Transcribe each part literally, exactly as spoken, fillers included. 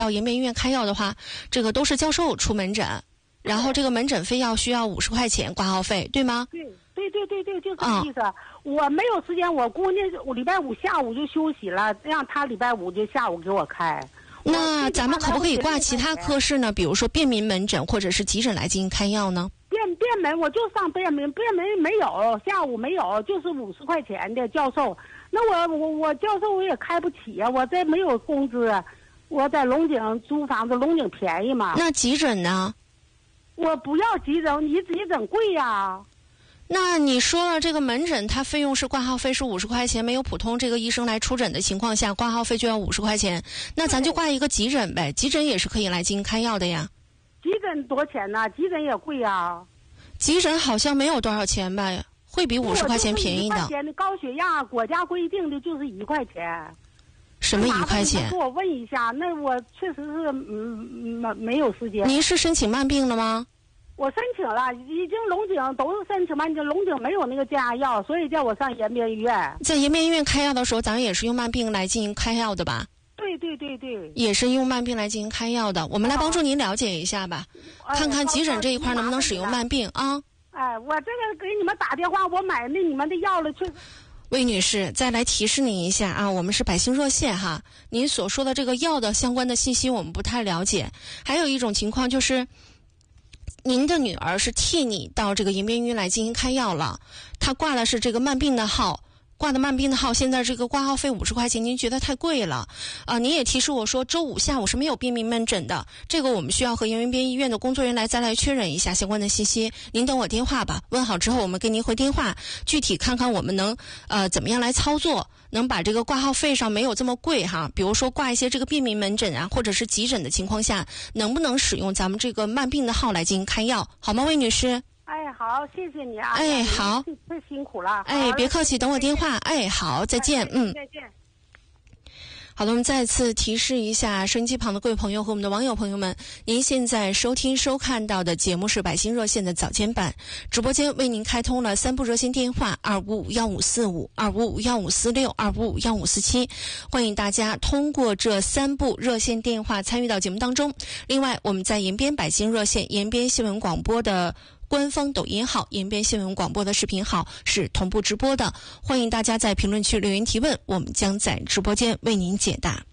到延边医院开药的话，这个都是教授出门诊，然后这个门诊费要需要五十块钱挂号费，对吗？ 对对对对对，就这个意思。哦、我没有时间，我姑娘我礼拜五下午就休息了，让她礼拜五就下午给我开。 那咱们可不可以挂其他科室呢？比如说便民门诊或者是急诊来进行开药呢？ 便便门我就上便门，便门没有，下午没有，就是五十块钱的教授。那我我我教授我也开不起呀、啊，我这没有工资，我在龙井租房子，龙井便宜嘛。 那急诊呢？ 我不要急诊，你急诊贵呀、啊。 那你说了，这个门诊它费用是挂号费是五十块钱，没有普通这个医生来出诊的情况下，挂号费就要五十块钱。那咱就挂一个急诊呗，急诊也是可以来进行开药的呀。 急诊多少钱呢？急诊也贵呀。 急诊好像没有多少钱吧，会比五十块钱便宜的。 一块钱的高血压，国家规定的就是一块钱。 什么一块钱？ 给我问一下，那我确实是嗯没没有时间。 您是申请慢病了吗？ 我申请了，已经龙井都是申请慢病，龙井没有那个降压药，所以叫我上延边医院。 在延边医院开药的时候，咱们也是用慢病来进行开药的吧？ 对对对对， 也是用慢病来进行开药的。我们来帮助您了解一下吧， 哎、 看看急诊这一块能不能使用慢病啊？ 哎，我这个给你们打电话，我买那你们的药了，确实。 魏女士，再来提示您一下啊，我们是百姓热线哈，您所说的这个药的相关的信息我们不太了解。还有一种情况就是，您的女儿是替你到这个延边医院来进行开药了，她挂的是这个慢病的号。挂的慢病的号，现在这个挂号费五十块钱，您觉得太贵了啊、呃？您也提示我说周五下午是没有便民门诊的，这个我们需要和延边医院的工作人员来再来确认一下相关的信息。您等我电话吧，问好之后我们给您回电话，具体看看我们能呃怎么样来操作，能把这个挂号费上没有这么贵哈。比如说挂一些这个便民门诊啊，或者是急诊的情况下，能不能使用咱们这个慢病的号来进行开药，好吗，魏女士？ 哎，好，谢谢你啊！ 哎，好， 太辛苦了。 哎，别客气，等我电话。哎，好，再见。嗯， 再见。 好的，我们再次提示一下收音机旁的各位朋友和我们的网友朋友们，您现在收听收看到的节目是百姓热线的早间版，直播间为您开通了三部热线电话二五五幺五四五、二五五幺五四六、二五五幺五四七，欢迎大家通过这三部热线电话参与到节目当中。另外，我们在延边百姓热线、延边新闻广播的官方抖音号、延边新闻广播的视频号是同步直播的，欢迎大家在评论区留言提问，我们将在直播间为您解答。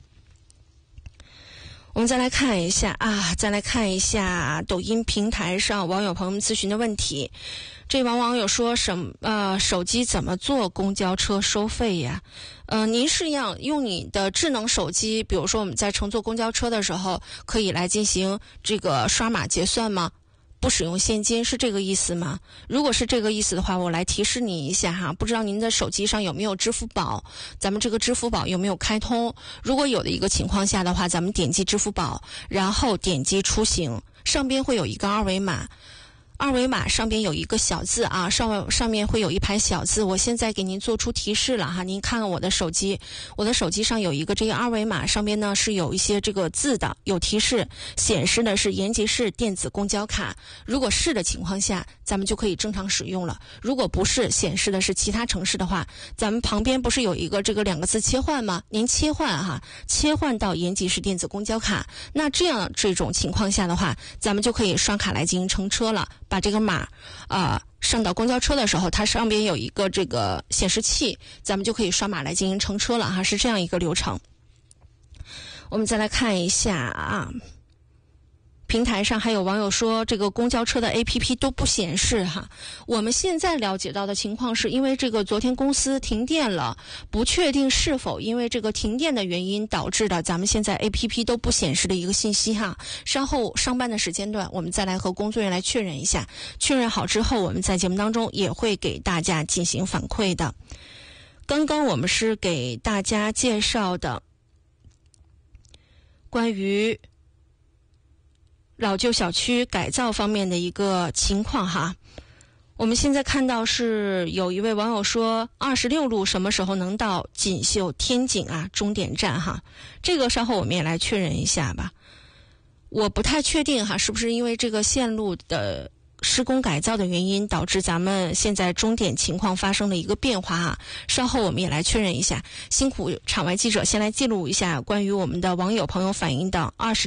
我们再来看一下啊，再来看一下抖音平台上网友朋友们咨询的问题。这帮网友说什么呃，手机怎么坐公交车收费呀？呃，您是要用你的智能手机，比如说我们在乘坐公交车的时候，可以来进行这个刷码结算吗？不使用现金，是这个意思吗？如果是这个意思的话，我来提示你一下哈，不知道您的手机上有没有支付宝，咱们这个支付宝有没有开通？如果有的一个情况下的话，咱们点击支付宝，然后点击出行，上边会有一个二维码。二维码上边有一个小字啊，上上面会有一排小字，我现在给您做出提示了哈，您看看我的手机，我的手机上有一个这个二维码，上边呢是有一些这个字的，有提示，显示的是延吉市电子公交卡，如果是的情况下，咱们就可以正常使用了。如果不是，显示的是其他城市的话，咱们旁边不是有一个这个两个字切换吗？您切换哈，切换到延吉市电子公交卡，那这样这种情况下的话，咱们就可以刷卡来进行乘车了。把这个码啊、呃、上到公交车的时候，它上边有一个这个显示器，咱们就可以刷码来进行乘车了哈，是这样一个流程。我们再来看一下啊，平台上还有网友说这个公交车的 A P P 都不显示哈。我们现在了解到的情况是因为这个昨天公司停电了，不确定是否因为这个停电的原因导致的咱们现在 A P P 都不显示的一个信息哈。稍后上班的时间段我们再来和工作人员来确认一下，确认好之后我们在节目当中也会给大家进行反馈的。刚刚我们是给大家介绍的关于老旧小区改造方面的一个情况哈。我们现在看到是有一位网友说二十六路什么时候能到锦绣天井啊终点站哈，这个稍后我们也来确认一下吧。我不太确定哈，是不是因为这个线路的施工改造的原因，导致咱们现在钟点情况发生了一个变化啊。稍后我们也来确认一下。辛苦场外记者先来记录一下关于我们的网友朋友反映的二十